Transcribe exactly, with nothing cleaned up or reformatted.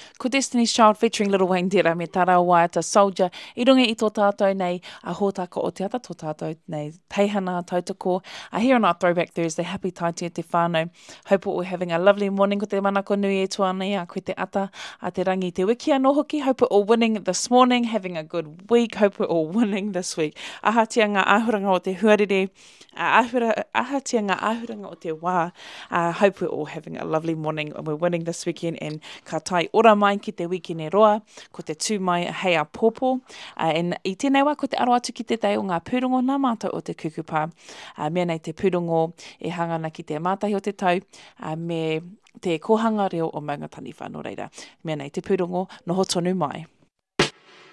Ko Destiny's Child featuring Little Wayne Dera me tā rau waiata Soldier. I runga i tō tātou nei, a hōtaka o te ata tō tātou nei, teihana tautoko. Uh, here on our Throwback Thursday, happy taiti te whānau. Hope we're having a lovely morning ko te manako nui e tuana ia, ko te ata, a te rangi te wiki anō hoki. Hope we're all winning this morning, having a good week. Hope we're all winning this week. Ahatia ngā āhuranga o te huarere, uh, ahura, ahatia ngā āhuranga o te wā. Uh, hope we're all having a lovely morning and we're winning this weekend. And ka tai ora mai ki te weekend e roa, ko te tū mai hei a pōpō. Uh, and i tēnei wā, ko te aro atu ki te tei o ngā pūrongo nā mātou o te kukupā. Uh, mea nei te pūrongo e hangana ki te mātahi o te tau, uh, me te kohanga reo o maunga tani whanau reira. Mea nei te pūrongo, noho tonu mai.